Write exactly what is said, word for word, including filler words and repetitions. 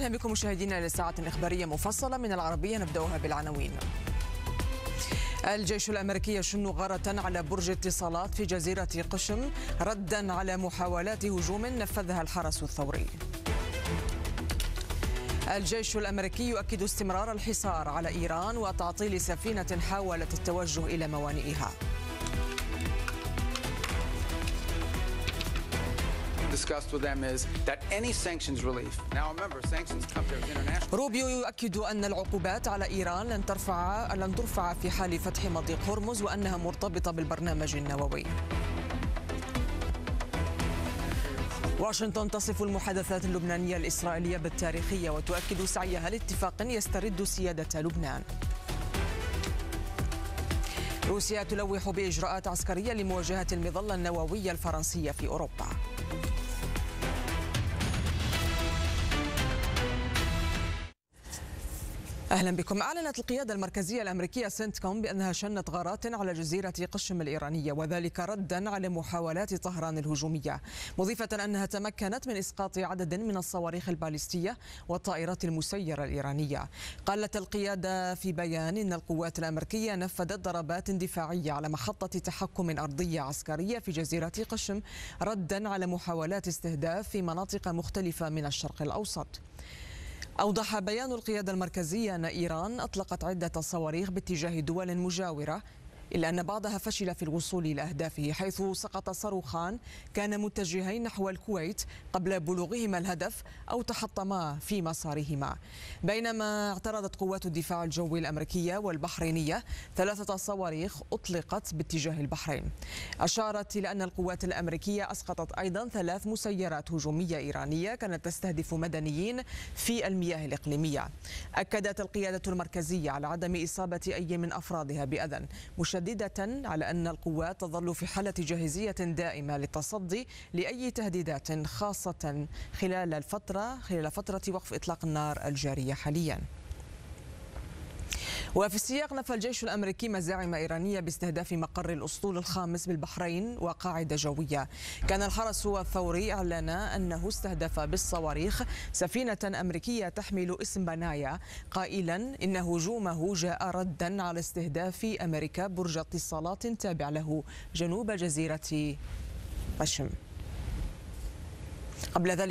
أهلا بكم مشاهدينا لساعة إخبارية مفصلة من العربية، نبدأها بالعناوين. الجيش الأمريكي يشن غارة على برج اتصالات في جزيرة قشم ردا على محاولات هجوم نفذها الحرس الثوري. الجيش الأمريكي يؤكد استمرار الحصار على إيران وتعطيل سفينة حاولت التوجه إلى موانئها. روبيو يؤكد أن العقوبات على إيران لن ترفع لن ترفع في حال فتح مضيق هرمز وأنها مرتبطة بالبرنامج النووي. واشنطن تصف المحادثات اللبنانية الإسرائيلية بالتاريخية وتؤكد سعيها لاتفاق يسترد سيادة لبنان. روسيا تلوح بإجراءات عسكرية لمواجهة المظلة النووية الفرنسية في أوروبا. أهلا بكم. أعلنت القيادة المركزية الأمريكية سنتكوم بأنها شنت غارات على جزيرة قشم الإيرانية، وذلك ردا على محاولات طهران الهجومية، مضيفة أنها تمكنت من إسقاط عدد من الصواريخ الباليستية والطائرات المسيرة الإيرانية. قالت القيادة في بيان إن القوات الأمريكية نفذت ضربات دفاعية على محطة تحكم أرضية عسكرية في جزيرة قشم ردا على محاولات استهداف في مناطق مختلفة من الشرق الأوسط. أوضح بيان القيادة المركزية أن إيران أطلقت عدة صواريخ باتجاه دول مجاورة، إلا أن بعضها فشل في الوصول إلى أهدافه، حيث سقط صاروخان كان متجهين نحو الكويت قبل بلوغهما الهدف أو تحطما في مسارهما. بينما اعترضت قوات الدفاع الجوي الأمريكية والبحرينية ثلاثة صواريخ أطلقت باتجاه البحرين. أشارت إلى أن القوات الأمريكية أسقطت أيضا ثلاث مسيرات هجومية إيرانية كانت تستهدف مدنيين في المياه الإقليمية. أكدت القيادة المركزية على عدم إصابة أي من أفرادها بأذى، مشددة على أن القوات تظل في حالة جاهزية دائمة للتصدي لأي تهديدات، خاصة خلال الفترة خلال فترة وقف إطلاق النار الجارية حاليا. وفي السياق، نفى الجيش الأمريكي مزاعم إيرانية باستهداف مقر الأسطول الخامس بالبحرين وقاعدة جوية. كان الحرس الثوري أعلن أنه استهدف بالصواريخ سفينة أمريكية تحمل اسم بنايا، قائلا إن هجومه جاء ردا على استهداف أمريكا برج اتصالات تابع له جنوب جزيرة قشم. قبل ذلك